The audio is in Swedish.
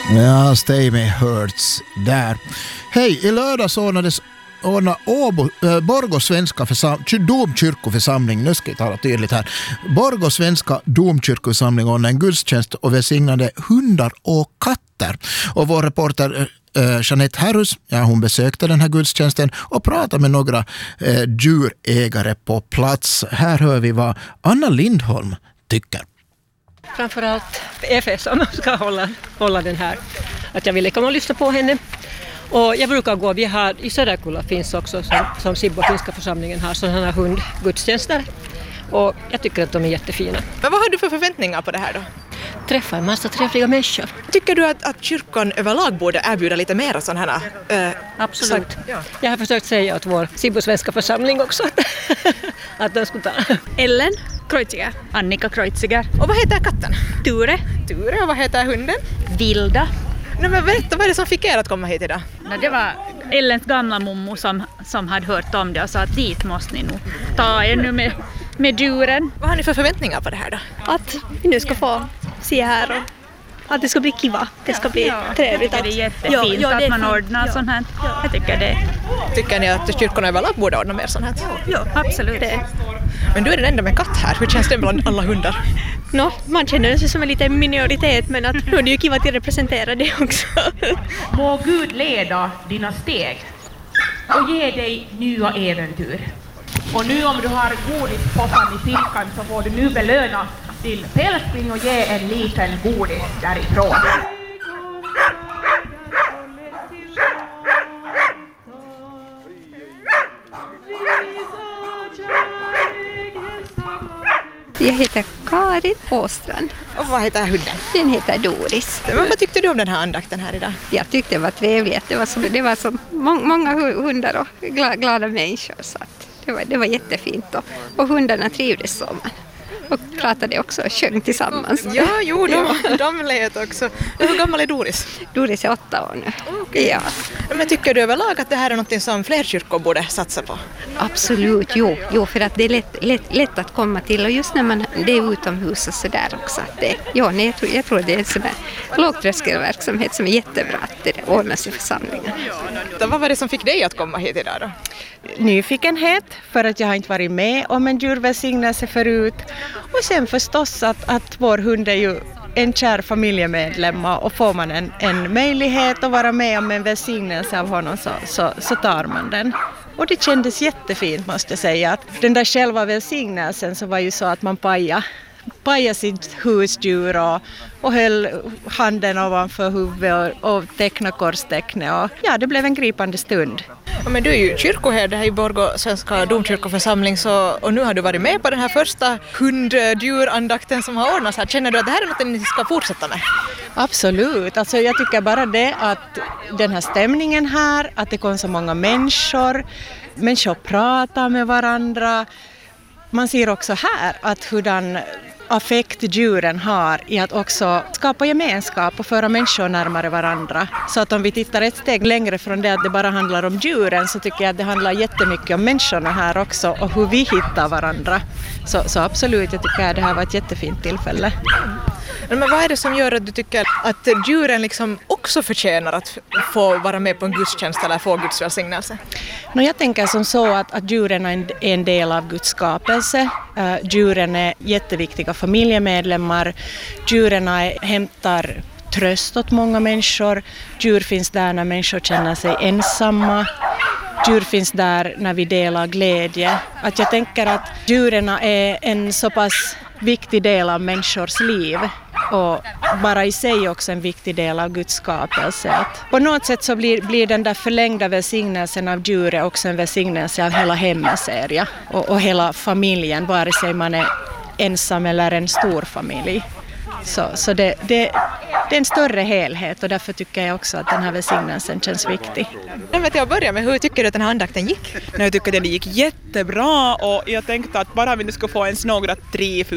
Ja, Stay Me Hurts där. Hej, i lördags ordna Borgå svenska domkyrkoförsamling, nu ska jag tala tydligt här. Borgå svenska domkyrkoförsamling ordnade en gudstjänst och välsignade hundar och katter. Och vår reporter Jeanette Harrus, hon besökte den här gudstjänsten och pratade med några djurägare på plats. Här hör vi vad Anna Lindholm tycker. Framförallt Efe som ska hålla den här. Att jag ville komma och lyssna på henne. Och jag brukar gå, vi har i Söderkulla finns också som Sibbo finska församlingen har sådana här hundgudstjänster. Och jag tycker att de är jättefina. Men vad har du för förväntningar på det här då? Träffa en massa trevliga människor. Tycker du att kyrkan överlag borde erbjuda lite mer sådana här? Absolut. Ja. Jag har försökt säga åt vår Sibbo svenska församling också att de skulle ta. Ellen Kreuziger. Annika Kreuziger. Och vad heter katten? Ture. Ture, och vad heter hunden? Vilda. Nej, men berätta, vad är det som fick er att komma hit idag? Det var Ellens gamla mommo som hade hört om det och sa att dit måste ni nog ta er nu med djuren. Vad har ni för förväntningar på det här då? Att vi nu ska få se här och att det ska bli kiva. Det ska bli trevligt. Jag tycker det är jättefint att man ordnar sånt här. Jag tycker det. Tycker ni att kyrkorna överlag borde ordna mer sånt här? Ja, absolut. Men du är den enda med katt här. Hur känns det bland alla hundar? Man känner sig som en liten minoritet, men att nu är det ju kiva att representera det också. Må Gud leda dina steg och ge dig nya äventyr. Och nu om du har godispåsen i fickan så får du nu belöna din pälsing och ge en liten godis därifrån. Jag heter Karin Åstrand. Och vad heter hunden? Den heter Doris. Men vad tyckte du om den här andakten här idag? Jag tyckte det var trevligt. Det var så många hundar och glada människor. Så att det var jättefint. Och hundarna trivdes så. Och pratade också och sjöng tillsammans. Ja, de lät också. Hur gammal är Doris? Doris är 8 år nu. Okay. Ja. Men tycker du överlag att det här är något som fler kyrkor borde satsa på? Absolut, jo, för att det är lätt att komma till. Och just när det är utomhus och sådär också. Jag tror det är en sån där lågtröskelverksamhet som är jättebra att det ordnas i församlingen. Vad var det som fick dig att komma hit idag då? Nyfikenhet, för att jag har inte varit med om en djurvälsignelse förut. Och sen förstås att vår hund är ju en kär familjemedlem och får man en möjlighet att vara med om en välsignelse av honom så tar man den. Och det kändes jättefint måste jag säga. Att den där själva välsignelsen så var ju så att man pajade sitt husdjur och höll handen ovanför huvudet och tecknade korstecknet. Och ja, det blev en gripande stund. Ja, men du är ju kyrkoherde här i Borgå svenska domkyrkoförsamling och nu har du varit med på den här första hunddjurandakten som har ordnats här. Känner du att det här är något ni ska fortsätta med? Absolut. Alltså jag tycker bara det att den här stämningen här, att det kom så många människor pratar med varandra. Man ser också här att hurdan affekt djuren har i att också skapa gemenskap och föra människor närmare varandra. Så att om vi tittar ett steg längre från det att det bara handlar om djuren så tycker jag att det handlar jättemycket om människorna här också och hur vi hittar varandra. Så absolut, jag tycker att det här var ett jättefint tillfälle. Men vad är det som gör att du tycker att djuren liksom också förtjänar att få vara med på en gudstjänst eller få Guds välsignelse? Jag tänker som så att djuren är en del av Guds skapelse. Djuren är jätteviktiga familjemedlemmar. Djuren hämtar tröst åt många människor. Djur finns där när människor känner sig ensamma. Djur finns där när vi delar glädje. Att jag tänker att djuren är en så pass viktig del av människors liv och bara i sig också en viktig del av Guds skapelse. Att på något sätt så blir den där förlängda välsignelsen av djuret också en välsignelse av hela hemmaseria och hela familjen, vare sig man är ensam eller en stor familj. Så det är en större helhet och därför tycker jag också att den här välsignelsen känns viktig. Jag börjar med, hur tycker du att den här andakten gick? Jag tycker att det gick jättebra och jag tänkte att bara vi nu ska få ens några 3-4